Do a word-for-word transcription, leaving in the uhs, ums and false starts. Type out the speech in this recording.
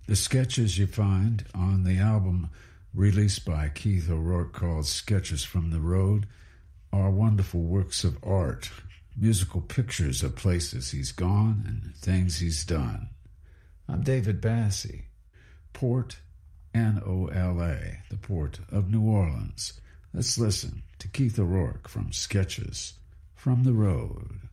The sketches you find on the album released by Keith O'Rourke called Sketches from the Road are wonderful works of art, musical pictures of places he's gone and things he's done. I'm David Bassey. Port, N O L A, the Port of New Orleans. Let's listen to Keith O'Rourke from Sketches from the Road.